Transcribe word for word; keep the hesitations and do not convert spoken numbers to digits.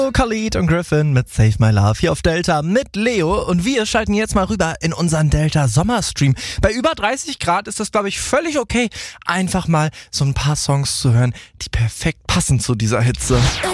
Khalid und Griffin mit Save My Love hier auf Delta mit Leo und wir schalten jetzt mal rüber in unseren Delta Sommerstream. Bei über dreißig Grad ist das, glaube ich, völlig okay, einfach mal so ein paar Songs zu hören, die perfekt passen zu dieser Hitze.